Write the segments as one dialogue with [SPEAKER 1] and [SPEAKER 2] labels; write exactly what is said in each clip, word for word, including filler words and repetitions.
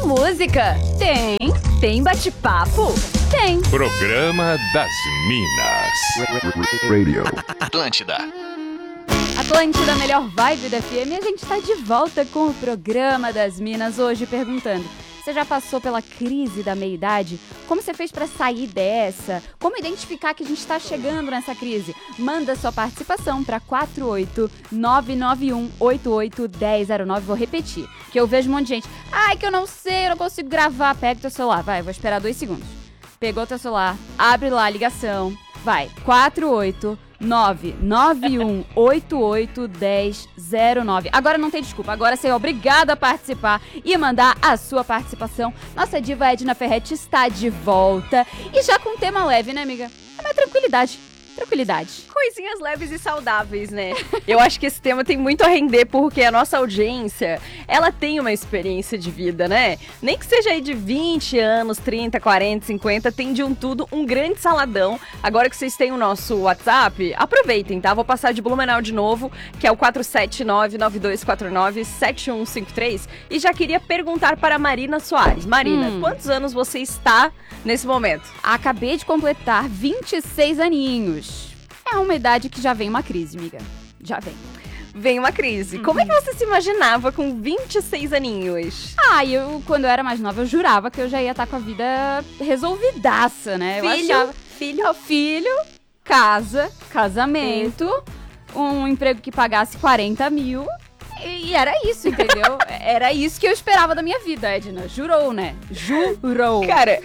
[SPEAKER 1] música? Tem. Tem bate-papo? Tem.
[SPEAKER 2] Programa das Minas.
[SPEAKER 3] Radio.
[SPEAKER 4] Atlântida.
[SPEAKER 1] Atlântida, melhor vibe da F M. E a gente tá de volta com o Programa das Minas hoje perguntando: você já passou pela crise da meia-idade? Como você fez pra sair dessa? Como identificar que a gente tá chegando nessa crise? Manda sua participação pra quatro oito nove nove um oito oito um zero zero nove. Vou repetir, que eu vejo um monte de gente. Ai, que eu não sei, eu não consigo gravar. Pega o teu celular, vai, eu vou esperar dois segundos. Pegou o teu celular, abre lá a ligação. Vai, quatro oito nove nove um oito oito um zero zero nove. Agora não tem desculpa, agora você é obrigado a participar e mandar a sua participação. Nossa diva Edna Ferretti está de volta. E já com um tema leve, né, amiga? É uma tranquilidade. Tranquilidade.
[SPEAKER 5] Coisinhas leves e saudáveis, né? Eu acho que esse tema tem muito a render, porque a nossa audiência, ela tem uma experiência de vida, né? Nem que seja aí de vinte anos, trinta, quarenta, cinquenta, tem de um tudo, um grande saladão. Agora que vocês têm o nosso WhatsApp, aproveitem, tá? Vou passar de Blumenau de novo, que é o quatro sete nove nove dois quatro nove sete um cinco três. E já queria perguntar para a Marina Soares. Marina,
[SPEAKER 1] Hum.
[SPEAKER 5] quantos anos você está nesse momento?
[SPEAKER 1] Acabei de completar vinte e seis aninhos. É uma idade que já vem uma crise, amiga. Já vem.
[SPEAKER 5] Vem uma crise.
[SPEAKER 1] Uhum.
[SPEAKER 5] Como é que você se imaginava com vinte e seis aninhos?
[SPEAKER 1] Ah, e eu, quando eu era mais nova, eu jurava que eu já ia estar com a vida resolvidaça, né? Eu
[SPEAKER 5] Filho,
[SPEAKER 1] achava...
[SPEAKER 5] filho.
[SPEAKER 1] Filho, casa, casamento, um emprego que pagasse quarenta mil. E, e era isso, entendeu? Era isso que eu esperava da minha vida, Edna. Jurou, né? Jurou.
[SPEAKER 5] Cara,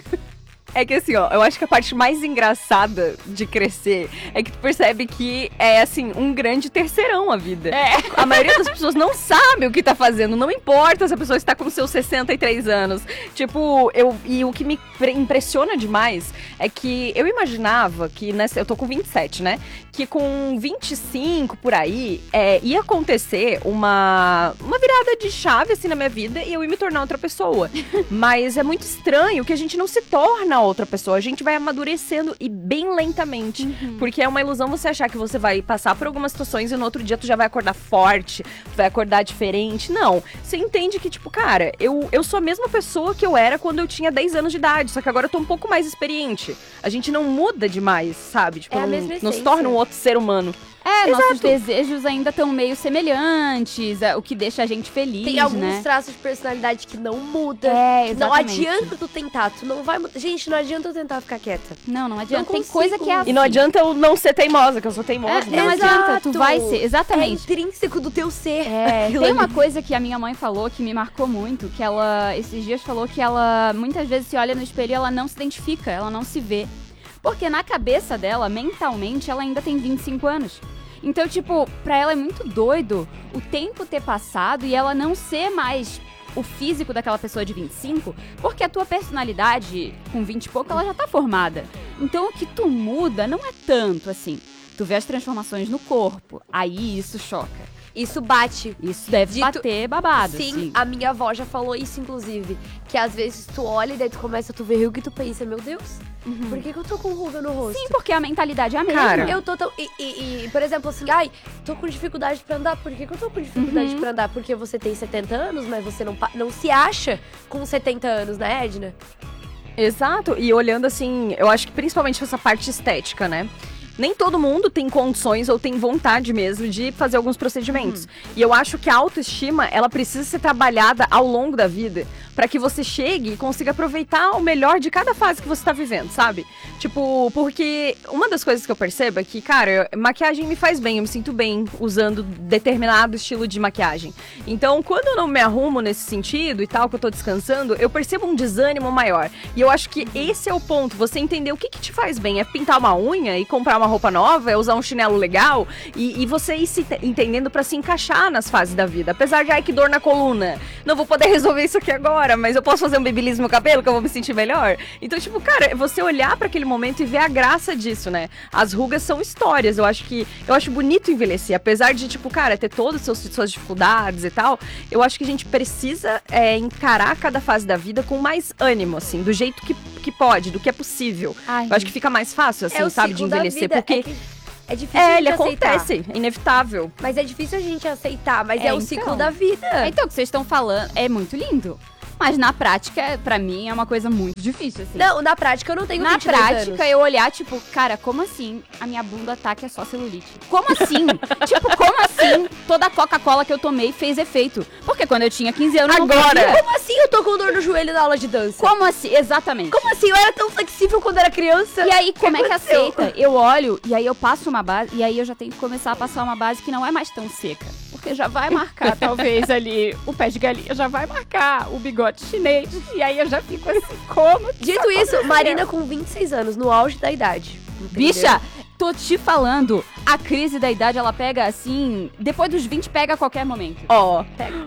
[SPEAKER 5] é que assim, ó, eu acho que a parte mais engraçada de crescer é que tu percebe que é, assim, um grande terceirão a vida.
[SPEAKER 1] É.
[SPEAKER 5] A maioria das pessoas não sabe o que tá fazendo, não importa se a pessoa está com seus sessenta e três anos. Tipo, eu, e o que me pre- impressiona demais é que eu imaginava que, nessa, eu tô com vinte e sete, né? Que com vinte e cinco, por aí, é, ia acontecer uma, uma virada de chave, assim, na minha vida e eu ia me tornar outra pessoa. Mas é muito estranho que a gente não se torna outra pessoa. A gente vai amadurecendo e bem lentamente.
[SPEAKER 1] Uhum.
[SPEAKER 5] Porque é uma ilusão você achar que você vai passar por algumas situações e no outro dia tu já vai acordar forte, vai acordar diferente. Não. Você entende que, tipo, cara, eu, eu sou a mesma pessoa que eu era quando eu tinha dez anos de idade, só que agora eu tô um pouco mais experiente. A gente não muda demais, sabe? Tipo,
[SPEAKER 6] É a
[SPEAKER 5] não,
[SPEAKER 6] mesma
[SPEAKER 5] não se
[SPEAKER 6] essência.
[SPEAKER 5] torna um outro ser humano.
[SPEAKER 1] É,
[SPEAKER 5] Exato.
[SPEAKER 1] nossos desejos ainda estão meio semelhantes, é, o que deixa a gente feliz,
[SPEAKER 6] Tem alguns
[SPEAKER 1] né?
[SPEAKER 6] traços de personalidade que não muda.
[SPEAKER 1] É,
[SPEAKER 6] Que não
[SPEAKER 1] exatamente.
[SPEAKER 6] adianta tu tentar, tu não vai mudar. Gente, não adianta eu tentar ficar quieta.
[SPEAKER 1] Não, não adianta.
[SPEAKER 6] Não
[SPEAKER 1] Tem
[SPEAKER 6] consigo.
[SPEAKER 1] coisa que é assim.
[SPEAKER 5] E não adianta eu não ser teimosa, que eu sou teimosa.
[SPEAKER 1] É,
[SPEAKER 5] né?
[SPEAKER 1] não adianta, tu
[SPEAKER 6] Exato.
[SPEAKER 1] vai ser,
[SPEAKER 6] É
[SPEAKER 1] exatamente.
[SPEAKER 6] intrínseco do teu ser.
[SPEAKER 1] É,
[SPEAKER 6] Aquilo
[SPEAKER 1] tem
[SPEAKER 6] ali.
[SPEAKER 1] uma coisa que a minha mãe falou que me marcou muito, que ela, esses dias falou que ela muitas vezes se olha no espelho e ela não se identifica, ela não se vê. Porque na cabeça dela, mentalmente, ela ainda tem vinte e cinco anos. Então, tipo, pra ela é muito doido o tempo ter passado e ela não ser mais o físico daquela pessoa de vinte e cinco, porque a tua personalidade, com vinte e pouco, ela já tá formada. Então, o que tu muda não é tanto, assim. Tu vê as transformações no corpo, aí isso choca.
[SPEAKER 6] Isso bate.
[SPEAKER 1] Isso deve
[SPEAKER 6] Dito-
[SPEAKER 1] bater babado,
[SPEAKER 6] Sim,
[SPEAKER 1] assim.
[SPEAKER 6] a minha avó já falou isso, inclusive. Que às vezes tu olha e daí tu começa a tu ver ruga e tu pensa, meu Deus, por que, que eu tô com ruga no rosto?
[SPEAKER 1] Sim, porque a mentalidade é a mesma.
[SPEAKER 5] Cara,
[SPEAKER 6] Eu tô tão. E, e- e, por exemplo, assim, ai, tô com dificuldade pra andar. Por que, que eu tô com dificuldade
[SPEAKER 1] Uhum.
[SPEAKER 6] pra andar? Porque você tem setenta anos, mas você não, pa- não se acha com setenta anos, né, Edna?
[SPEAKER 5] Exato, e olhando assim, eu acho que principalmente essa parte estética, né? Nem todo mundo tem condições ou tem vontade mesmo de fazer alguns procedimentos. E eu acho que a autoestima, ela precisa ser trabalhada ao longo da vida para que você chegue e consiga aproveitar o melhor de cada fase que você tá vivendo, sabe? Tipo, porque uma das coisas que eu percebo é que, cara, eu- maquiagem me faz bem, eu me sinto bem usando determinado estilo de maquiagem. Então, quando eu não me arrumo nesse sentido e tal, que eu tô descansando, eu percebo um desânimo maior. E eu acho que esse é o ponto, você entender o que que te faz bem. É pintar uma unha e comprar uma roupa nova, é usar um chinelo legal e, e você ir se te- entendendo pra se encaixar nas fases da vida. Apesar de, ai, que dor na coluna, não vou poder resolver isso aqui agora, mas eu posso fazer um babyliss no meu cabelo que eu vou me sentir melhor. Então, tipo, cara, é você olhar pra aquele momento e ver a graça disso, né? As rugas são histórias, eu acho que, eu acho bonito envelhecer, apesar de, tipo, cara, ter todas as suas, suas dificuldades e tal, eu acho que a gente precisa é, encarar cada fase da vida com mais ânimo, assim, do jeito que, que pode, do que é possível.
[SPEAKER 1] Ai,
[SPEAKER 5] Eu acho que fica mais fácil, assim,
[SPEAKER 6] é o
[SPEAKER 5] sabe, de
[SPEAKER 6] ciclo da
[SPEAKER 5] envelhecer,
[SPEAKER 6] vida.
[SPEAKER 5] porque...
[SPEAKER 6] É, que é difícil
[SPEAKER 5] É,
[SPEAKER 6] a
[SPEAKER 5] ele
[SPEAKER 6] gente aceitar.
[SPEAKER 5] acontece, é inevitável.
[SPEAKER 6] Mas é difícil a gente aceitar, mas
[SPEAKER 1] É,
[SPEAKER 6] é, o
[SPEAKER 1] então.
[SPEAKER 6] ciclo da vida.
[SPEAKER 1] Então, o que vocês estão falando é muito lindo. Mas na prática, pra mim, é uma coisa muito difícil, assim.
[SPEAKER 6] Não, na prática eu não tenho
[SPEAKER 1] Na
[SPEAKER 6] vinte e dois
[SPEAKER 1] prática,
[SPEAKER 6] anos.
[SPEAKER 1] eu olhar, tipo, cara, como assim a minha bunda tá que é só celulite? Como assim? Tipo, como assim toda a Coca-Cola que eu tomei fez efeito? Porque quando eu tinha quinze anos, eu não
[SPEAKER 5] Agora!
[SPEAKER 1] fazia.
[SPEAKER 6] Como assim eu tô com dor no joelho na aula de dança?
[SPEAKER 1] Como assim? Exatamente.
[SPEAKER 6] Como assim? Eu era tão flexível quando era criança.
[SPEAKER 1] E aí, como é que
[SPEAKER 6] aconteceu?
[SPEAKER 1] aceita? Eu olho, e aí eu passo uma base, e aí eu já tenho que começar a passar uma base que não é mais tão seca. Porque já vai marcar, talvez, ali, o pé de galinha, já vai marcar o bigode chinês. E aí eu já fico assim, como? que
[SPEAKER 6] Dito isso,
[SPEAKER 1] aconteceu?
[SPEAKER 6] Marina com vinte e seis anos, no auge da idade. Entendeu?
[SPEAKER 1] Bicha, tô te falando, a crise da idade, ela pega assim, depois dos vinte, pega a qualquer momento.
[SPEAKER 5] Ó,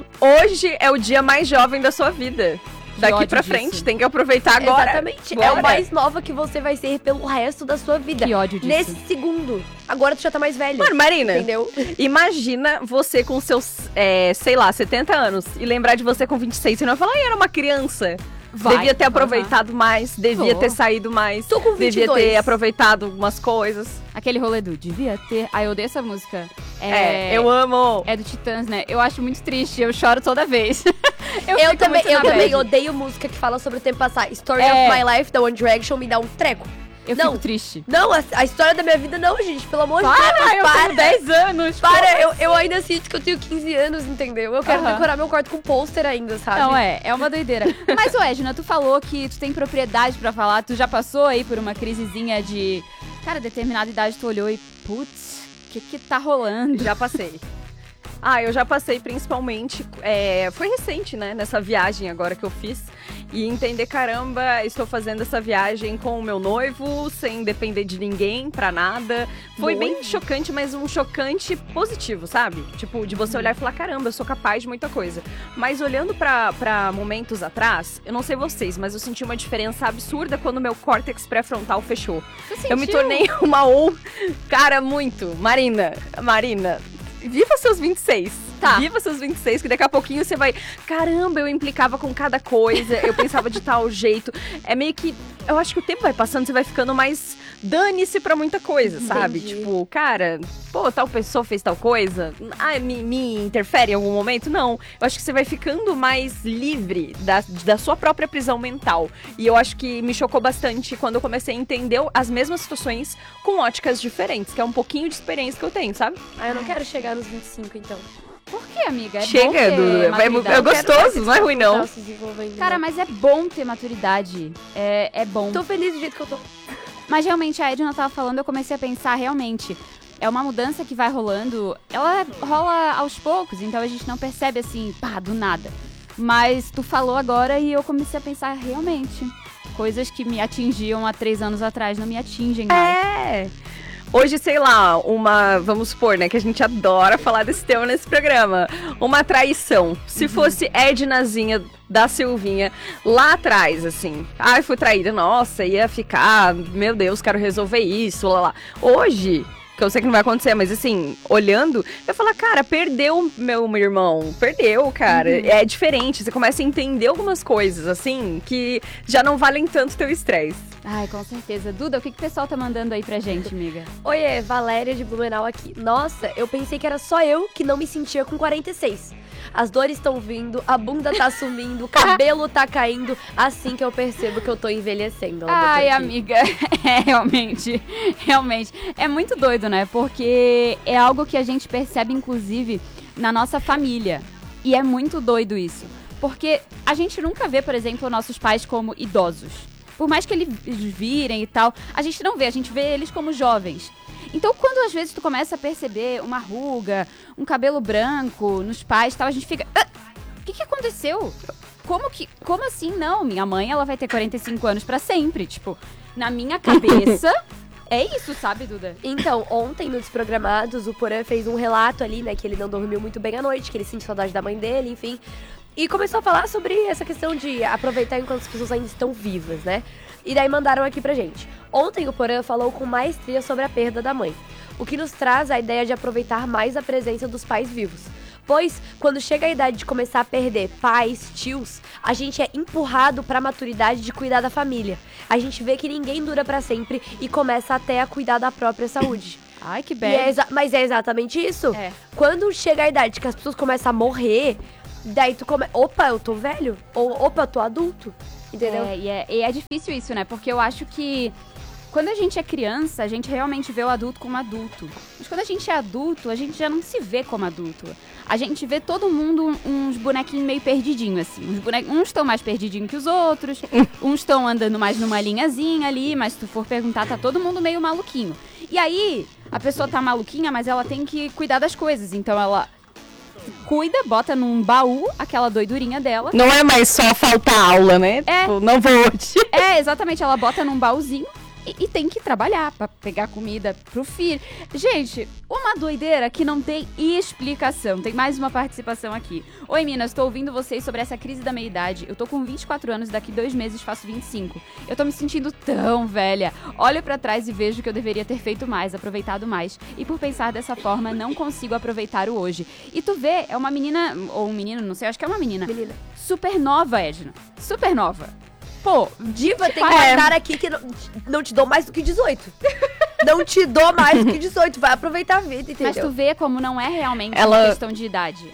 [SPEAKER 5] hoje é o dia mais jovem da sua vida. Daqui
[SPEAKER 1] ódio
[SPEAKER 5] pra
[SPEAKER 1] disso.
[SPEAKER 5] frente, tem que aproveitar agora.
[SPEAKER 6] Exatamente. É
[SPEAKER 5] Bora.
[SPEAKER 6] o mais nova que você vai ser pelo resto da sua vida.
[SPEAKER 1] Que ódio disso.
[SPEAKER 6] Nesse segundo. Agora tu já tá mais velha.
[SPEAKER 5] Mano, Marina,
[SPEAKER 6] Entendeu?
[SPEAKER 5] imagina você com seus, é, sei lá, setenta anos e lembrar de você com vinte e seis. Você não vai falar, ai, era uma criança.
[SPEAKER 1] Vai.
[SPEAKER 5] Devia ter aproveitado mais, devia
[SPEAKER 1] Vou.
[SPEAKER 5] ter saído mais.
[SPEAKER 6] Tô com vinte e
[SPEAKER 5] devia
[SPEAKER 6] dois.
[SPEAKER 5] ter aproveitado algumas coisas.
[SPEAKER 1] Aquele rolê do devia ter. Ai, eu odeio essa música.
[SPEAKER 5] É, eu amo.
[SPEAKER 1] É do Titãs, né? Eu acho muito triste, eu choro toda vez. eu
[SPEAKER 6] Eu
[SPEAKER 1] fico
[SPEAKER 6] também,
[SPEAKER 1] muito
[SPEAKER 6] eu
[SPEAKER 1] na
[SPEAKER 6] também
[SPEAKER 1] bad.
[SPEAKER 6] odeio música que fala sobre o tempo passar. Story
[SPEAKER 1] É.
[SPEAKER 6] of My Life, da One Direction, me dá um treco.
[SPEAKER 1] Eu
[SPEAKER 6] Não.
[SPEAKER 1] fico triste.
[SPEAKER 6] Não, a, a história da minha vida não, gente. Pelo amor de Deus,
[SPEAKER 1] Para, eu
[SPEAKER 6] para.
[SPEAKER 1] tenho dez anos.
[SPEAKER 6] Para, eu, eu ainda sinto que eu tenho quinze anos, entendeu? Eu quero
[SPEAKER 1] Aham.
[SPEAKER 6] decorar meu quarto com pôster ainda, sabe?
[SPEAKER 1] Não, é, é uma doideira. Mas, ô, Edna, tu falou que tu tem propriedade pra falar, tu já passou aí por uma crisezinha de... Cara, determinada idade tu olhou e, putz, o que que tá rolando?
[SPEAKER 5] Já passei. Ah, eu já passei principalmente, é, foi recente, né, nessa viagem agora que eu fiz, e entender, caramba, estou fazendo essa viagem com o meu noivo, sem depender de ninguém, pra nada. Foi bem
[SPEAKER 6] Noivo?
[SPEAKER 5] chocante, mas um chocante positivo, sabe? Tipo, de você olhar e falar, caramba, eu sou capaz de muita coisa. Mas olhando pra, pra momentos atrás, eu não sei vocês, mas eu senti uma diferença absurda quando meu córtex pré-frontal fechou.
[SPEAKER 1] Tu
[SPEAKER 5] Eu me
[SPEAKER 1] sentiu?
[SPEAKER 5] tornei uma ou... Cara, muito. Marina, Marina, viva seus vinte e seis.
[SPEAKER 1] Tá.
[SPEAKER 5] Viva seus vinte e seis, que daqui a pouquinho você vai... Caramba, eu implicava com cada coisa, eu pensava de tal jeito. É meio que... Eu acho que o tempo vai passando, você vai ficando mais... Dane-se pra muita coisa, sabe?
[SPEAKER 6] Entendi.
[SPEAKER 5] Tipo, cara, pô, tal pessoa fez tal coisa. Ah, me, me interfere em algum momento? Não. Eu acho que você vai ficando mais livre da, da sua própria prisão mental. E eu acho que me chocou bastante quando eu comecei a entender as mesmas situações com óticas diferentes, que é um pouquinho de experiência que eu tenho, sabe?
[SPEAKER 6] Ah, eu não quero chegar nos vinte e cinco, então.
[SPEAKER 1] Por que, amiga? É bom
[SPEAKER 5] Chega,
[SPEAKER 1] ter
[SPEAKER 5] Duda. É,
[SPEAKER 1] maturidade.
[SPEAKER 5] é gostoso, não é ruim, não.
[SPEAKER 6] Tá se desenvolvendo,
[SPEAKER 1] Cara,
[SPEAKER 6] não.
[SPEAKER 1] mas é bom ter maturidade. É, é bom.
[SPEAKER 6] Tô feliz do jeito que eu tô.
[SPEAKER 1] Mas realmente, a Edna tava falando, eu comecei a pensar, realmente, é uma mudança que vai rolando, ela rola aos poucos, então a gente não percebe assim, pá, do nada. Mas tu falou agora e eu comecei a pensar, realmente, coisas que me atingiam há três anos atrás não me atingem mais.
[SPEAKER 5] É. Hoje, sei lá, uma, vamos supor, né, que a gente adora falar desse tema nesse programa, uma traição. Se fosse Ednazinha da Silvinha lá atrás, assim, ai, fui traída, nossa, ia ficar, meu Deus, quero resolver isso, lá, lá. Hoje, que eu sei que não vai acontecer, mas assim, olhando, eu falar, cara, perdeu meu, meu irmão, perdeu, cara, é diferente, você começa a entender algumas coisas, assim, que já não valem tanto teu estresse.
[SPEAKER 1] Ai, com certeza. Duda, o que, que o pessoal tá mandando aí pra gente, amiga?
[SPEAKER 6] Oiê, Valéria de Blumenau aqui. Nossa, eu pensei que era só eu que não me sentia com quarenta e seis. As dores estão vindo, a bunda tá sumindo, o cabelo tá caindo, assim que eu percebo que eu tô envelhecendo. Ela botou
[SPEAKER 1] Ai,
[SPEAKER 6] aqui.
[SPEAKER 1] amiga, é realmente, realmente. É muito doido, né? Porque é algo que a gente percebe, inclusive, na nossa família. E é muito doido isso. Porque a gente nunca vê, por exemplo, nossos pais como idosos. Por mais que eles virem e tal, a gente não vê, a gente vê eles como jovens. Então, quando às vezes tu começa a perceber uma ruga, um cabelo branco nos pais e tal, a gente fica... Ah, o que que aconteceu? Como que... Como assim? Não, minha mãe, ela vai ter quarenta e cinco anos pra sempre. Tipo, na minha cabeça... É isso, sabe, Duda?
[SPEAKER 6] Então, ontem no Desprogramados, o Porã fez um relato ali, né, que ele não dormiu muito bem à noite, que ele sentiu saudade da mãe dele, enfim. E começou a falar sobre essa questão de aproveitar enquanto as pessoas ainda estão vivas, né? E daí mandaram aqui pra gente. Ontem o Porã falou com maestria sobre a perda da mãe, o que nos traz a ideia de aproveitar mais a presença dos pais vivos. Pois, quando chega a idade de começar a perder pais, tios, a gente é empurrado pra maturidade de cuidar da família. A gente vê que ninguém dura pra sempre e começa até a cuidar da própria saúde.
[SPEAKER 1] Ai, que
[SPEAKER 6] E é exa- mas é exatamente isso.
[SPEAKER 1] É.
[SPEAKER 6] Quando chega a idade que as pessoas começam a morrer, Daí tu come... Opa, eu tô velho? Ou opa, eu tô adulto? Entendeu?
[SPEAKER 1] É, e, é, e é difícil isso, né? Porque eu acho que quando a gente é criança, a gente realmente vê o adulto como adulto. Mas quando a gente é adulto, a gente já não se vê como adulto. A gente vê todo mundo uns bonequinhos meio perdidinhos, assim. Uns, bonequinhos, uns estão mais perdidinhos que os outros, uns estão andando mais numa linhazinha ali, mas se tu for perguntar, tá todo mundo meio maluquinho. E aí, a pessoa tá maluquinha, mas ela tem que cuidar das coisas. Então ela cuida, bota num baú aquela doidurinha dela.
[SPEAKER 5] Não é mais só faltar aula, né?
[SPEAKER 1] É.
[SPEAKER 5] Tipo, não vou hoje.
[SPEAKER 1] É, exatamente, ela bota num baúzinho e, e tem que trabalhar pra pegar comida pro filho. Gente, uma doideira que não tem explicação. Tem mais uma participação aqui. Oi, Minas, tô ouvindo vocês sobre essa crise da meia-idade. Eu tô com vinte e quatro anos, daqui dois meses faço vinte e cinco. Eu tô me sentindo tão velha. Olho pra trás e vejo que eu deveria ter feito mais, aproveitado mais. E por pensar dessa forma, não consigo aproveitar o hoje. E tu vê, é uma menina, ou um menino, não sei, acho que é uma menina.
[SPEAKER 6] Menina.
[SPEAKER 1] Super nova, Edna. Super nova. Pô,
[SPEAKER 6] Diva, tem
[SPEAKER 1] é.
[SPEAKER 6] uma cara aqui que não, não te dou mais do que dezoito. Não te dou mais do que dezoito. Vai aproveitar a vida, entendeu?
[SPEAKER 1] Mas tu vê como não é realmente
[SPEAKER 5] Ela-
[SPEAKER 1] uma questão de idade.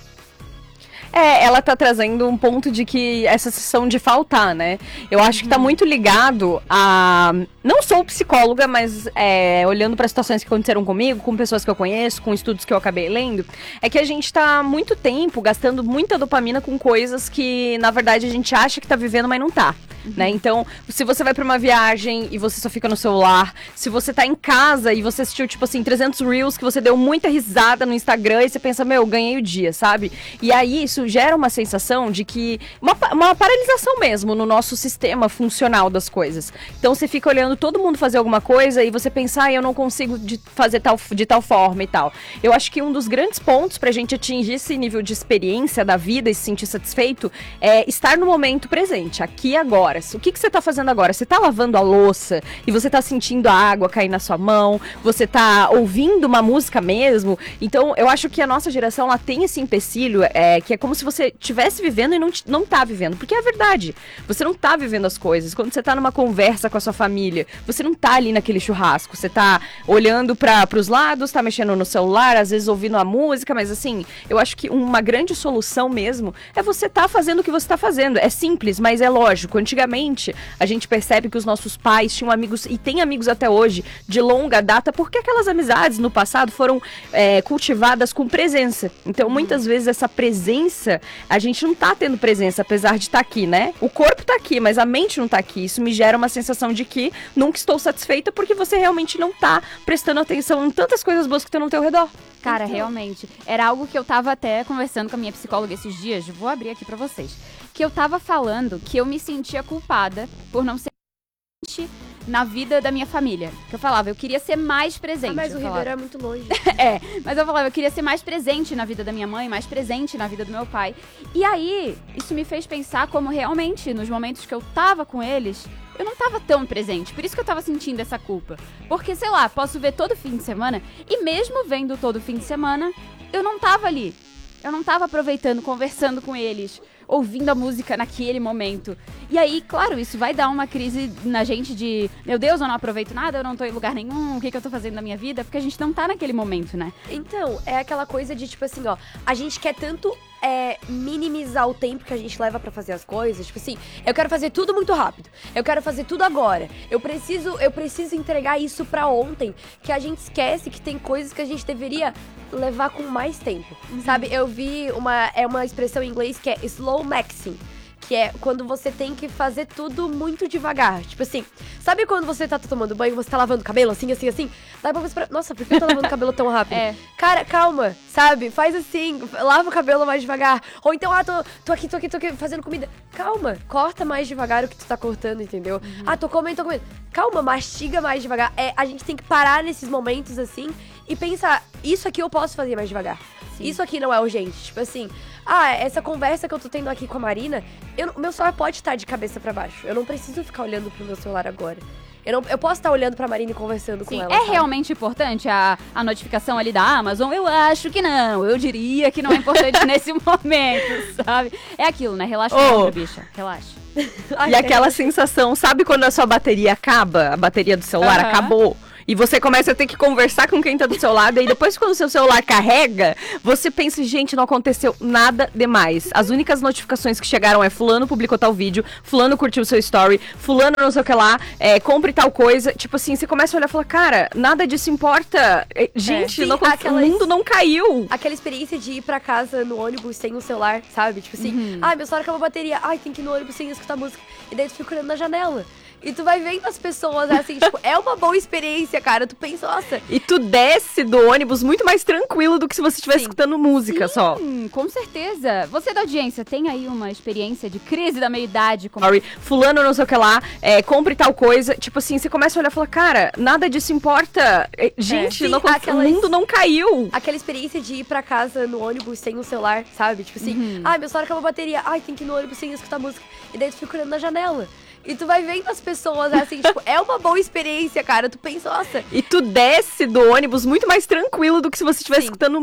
[SPEAKER 5] É, ela tá trazendo um ponto de que essa sessão de faltar, né? Eu acho que tá muito ligado a... Não sou psicóloga, mas é, olhando para situações que aconteceram comigo, com pessoas que eu conheço, com estudos que eu acabei lendo, é que a gente tá há muito tempo gastando muita dopamina com coisas que, na verdade, a gente acha que tá vivendo, mas não tá. Né? Então, se você vai pra uma viagem e você só fica no celular, se você tá em casa e você assistiu, tipo assim, trezentos reels, que você deu muita risada no Instagram e você pensa, meu, ganhei o dia, sabe? E aí, isso gera uma sensação de que... Uma, uma paralisação mesmo no nosso sistema funcional das coisas. Então, você fica olhando todo mundo fazer alguma coisa e você pensa, ah, eu não consigo de fazer tal, de tal forma e tal. Eu acho que um dos grandes pontos pra gente atingir esse nível de experiência da vida e se sentir satisfeito é estar no momento presente, aqui e agora. O que, que você tá fazendo agora? Você tá lavando a louça e você tá sentindo a água cair na sua mão? Você tá ouvindo uma música mesmo? Então, eu acho que a nossa geração, ela tem esse empecilho, é, que é como se você estivesse vivendo e não, não tá vivendo. Porque é verdade. Você não tá vivendo as coisas. Quando você tá numa conversa com a sua família, você não tá ali naquele churrasco. Você tá olhando para pros lados, tá mexendo no celular, às vezes ouvindo a música, mas assim, eu acho que uma grande solução mesmo é você tá fazendo o que você tá fazendo. É simples, mas é lógico. Antigamente, a gente percebe que os nossos pais tinham amigos, e têm amigos até hoje, de longa data, porque aquelas amizades no passado foram é, cultivadas com presença. Então, muitas vezes, essa presença, a gente não tá tendo presença, apesar de estar aqui, né? O corpo tá aqui, mas a mente não tá aqui. Isso me gera uma sensação de que nunca estou satisfeita, porque você realmente não tá prestando atenção em tantas coisas boas que estão no teu redor.
[SPEAKER 1] Cara, realmente, era algo que eu tava até conversando com a minha psicóloga esses dias, vou abrir aqui pra vocês, que eu tava falando que eu me sentia culpada por não ser presente na vida da minha família. Que eu falava, eu queria ser mais presente.
[SPEAKER 6] Ah, mas
[SPEAKER 1] eu
[SPEAKER 6] o
[SPEAKER 1] falava.
[SPEAKER 6] Ribeiro é muito longe.
[SPEAKER 1] É, mas eu falava, eu queria ser mais presente na vida da minha mãe, mais presente na vida do meu pai. E aí, isso me fez pensar como realmente, nos momentos que eu tava com eles, eu não tava tão presente. Por isso que eu tava sentindo essa culpa. Porque, sei lá, posso ver todo fim de semana, e mesmo vendo todo fim de semana, eu não tava ali. Eu não tava aproveitando, conversando com eles, ouvindo a música naquele momento. E aí, claro, isso vai dar uma crise na gente de, meu Deus, eu não aproveito nada, eu não tô em lugar nenhum, o que que eu tô fazendo na minha vida? Porque a gente não tá naquele momento, né?
[SPEAKER 6] Então, é aquela coisa de, tipo assim, ó, a gente quer tanto é, minimizar o tempo que a gente leva pra fazer as coisas. Tipo assim, eu quero fazer tudo muito rápido, eu quero fazer tudo agora, eu preciso, eu preciso entregar isso pra ontem, que a gente esquece que tem coisas que a gente deveria levar com mais tempo, uhum. Sabe? Eu vi uma, é uma expressão em inglês que é slow maxing, que é quando você tem que fazer tudo muito devagar. Tipo assim, sabe quando você tá tomando banho, você tá lavando o cabelo, assim, assim, assim? Daí pra você, nossa, por que eu tô lavando o cabelo tão rápido?
[SPEAKER 1] É.
[SPEAKER 6] Cara, calma, sabe? Faz assim, lava o cabelo mais devagar. Ou então, ah, tô, tô aqui, tô aqui, tô aqui fazendo comida. Calma, corta mais devagar o que tu tá cortando, entendeu? Uhum. Ah, tô comendo, tô comendo. Calma, mastiga mais devagar. É, a gente tem que parar nesses momentos, assim, e pensar, isso aqui eu posso fazer mais devagar. Sim. Isso aqui não é urgente. Tipo assim, ah, essa conversa que eu tô tendo aqui com a Marina, eu, meu celular pode estar de cabeça pra baixo. Eu não preciso ficar olhando pro meu celular agora. Eu, não, eu posso estar olhando pra Marina e conversando
[SPEAKER 1] Sim,
[SPEAKER 6] com ela.
[SPEAKER 1] É
[SPEAKER 6] sabe?
[SPEAKER 1] realmente importante a, a notificação ali da Amazon? Eu acho que não. Eu diria que não é importante nesse momento, sabe? É aquilo, né? Relaxa,
[SPEAKER 5] Oh.
[SPEAKER 1] oh. bicha. Relaxa.
[SPEAKER 5] E aquela sensação, sabe quando a sua bateria acaba? A bateria do celular
[SPEAKER 1] Aham.
[SPEAKER 5] acabou. E você começa a ter que conversar com quem tá do seu lado. E depois, quando o seu celular carrega, você pensa, gente, não aconteceu nada demais. As únicas notificações que chegaram é fulano publicou tal vídeo, fulano curtiu seu story, fulano não sei o que lá, é, compre tal coisa. Tipo assim, você começa a olhar e fala, cara, nada disso importa. É, gente,
[SPEAKER 6] Sim,
[SPEAKER 5] não aconteceu,
[SPEAKER 6] aquelas-
[SPEAKER 5] o mundo não caiu.
[SPEAKER 6] Aquela experiência de ir pra casa no ônibus sem o celular, sabe? Tipo assim, ai, meu celular acabou a bateria. Ai, tem que ir no ônibus sem escutar música. E daí tu fica olhando na janela. E tu vai vendo as pessoas, assim, tipo, é uma boa experiência, cara. Tu pensa, nossa,
[SPEAKER 5] E tu desce do ônibus muito mais tranquilo do que se você estivesse
[SPEAKER 6] Sim.
[SPEAKER 5] escutando música só.
[SPEAKER 1] Hum, com certeza. Você da audiência tem aí uma experiência de crise da meia-idade? Como...
[SPEAKER 5] Story, fulano não sei o que lá, é, compre tal coisa. Tipo assim, você começa a olhar e fala, cara, nada disso importa. É, gente,
[SPEAKER 6] Sim,
[SPEAKER 5] não aconteceu,
[SPEAKER 6] aquelas-
[SPEAKER 5] o mundo não caiu.
[SPEAKER 6] aquela experiência de ir pra casa no ônibus sem o celular, sabe? Tipo assim, ai, meu celular acabou a bateria. Ai, tem que ir no ônibus sem escutar música. E daí tu fica olhando na janela. E tu vai vendo as pessoas, assim, tipo, é uma boa experiência, cara. Tu pensa, nossa,
[SPEAKER 5] E tu desce do ônibus muito mais tranquilo do que se você estivesse
[SPEAKER 6] Sim.
[SPEAKER 5] escutando